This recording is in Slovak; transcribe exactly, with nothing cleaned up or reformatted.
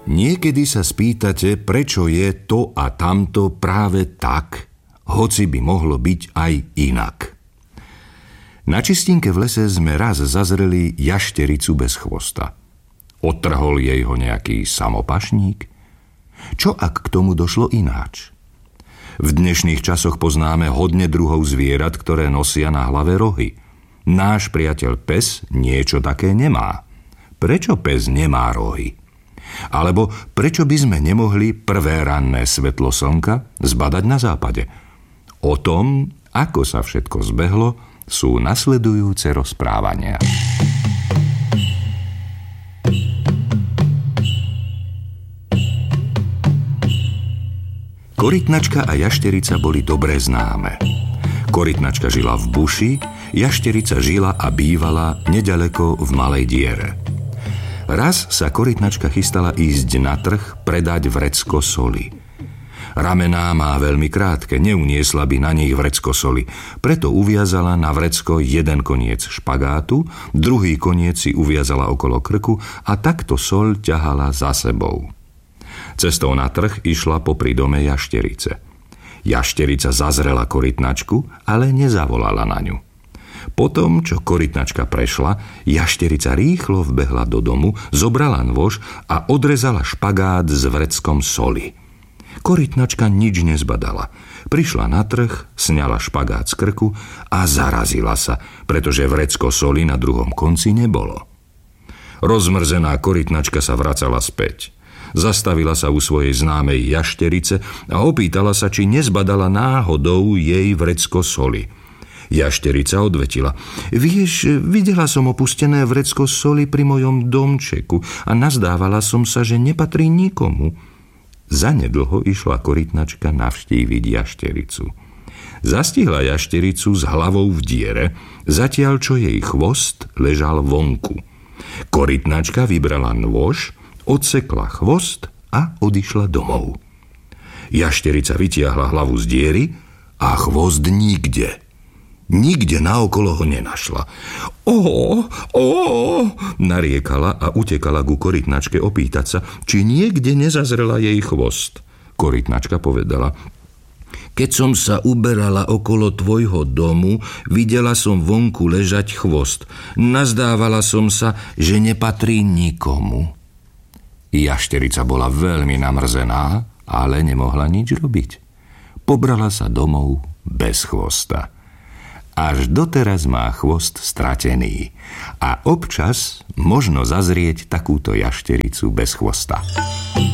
Niekedy sa spýtate, prečo je to a tamto práve tak, hoci by mohlo byť aj inak. Na čistinke v lese sme raz zazreli jaštericu bez chvosta. Odtrhol jej ho nejaký samopašník? Čo ak k tomu došlo ináč? V dnešných časoch poznáme hodne druhov zvierat, ktoré nosia na hlave rohy. Náš priateľ pes niečo také nemá. Prečo pes nemá rohy? Alebo prečo by sme nemohli prvé ranné svetlo slnka zbadať na západe? O tom, ako sa všetko zbehlo, sú nasledujúce rozprávania. Korytnačka a jašterica boli dobre známe. Korytnačka žila v buši, jašterica žila a bývala nedaleko v malej diere. Raz sa korytnačka chystala ísť na trh predať vrecko soli. Ramená má veľmi krátke, neuniesla by na nich vrecko soli, preto uviazala na vrecko jeden koniec špagátu, druhý koniec si uviazala okolo krku a takto soľ ťahala za sebou. Cestou na trh išla popri dome jašterice. Jašterica zazrela korytnačku, ale nezavolala na ňu. Potom, čo korytnačka prešla, jašterica rýchlo vbehla do domu, zobrala nôž a odrezala špagát s vreckom soli. Korytnačka nič nezbadala. Prišla na trh, sňala špagát z krku a zarazila sa, pretože vrecko soli na druhom konci nebolo. Rozmrzená korytnačka sa vracala späť. Zastavila sa u svojej známej jašterice a opýtala sa, či nezbadala náhodou jej vrecko soli. Jašterica odvetila: Vieš, videla som opustené vrecko soli pri mojom domčeku a nazdávala som sa, že nepatrí nikomu. Zanedlho išla korytnačka navštíviť jaštericu. Zastihla jaštericu s hlavou v diere, zatiaľ čo jej chvost ležal vonku. Korytnačka vybrala nôž, odsekla chvost a odišla domov. Jašterica vytiahla hlavu z diery a chvost nikde. Nikde naokolo ho nenašla. Ó, ó, nariekala a utekala ku korytnačke opýtať sa, či niekde nezazrela jej chvost. Korytnačka povedala: Keď som sa uberala okolo tvojho domu, videla som vonku ležať chvost. Nazdávala som sa, že nepatrí nikomu. Jašterica bola veľmi namrzená, ale nemohla nič robiť. Pobrala sa domov bez chvosta. Až doteraz má chvost stratený a občas možno zazrieť takúto jaštericu bez chvosta.